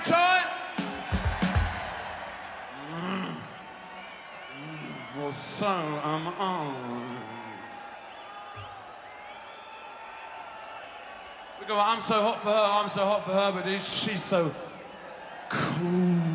good time? Well, so am I. We go, I'm so hot for her, but she's so cool.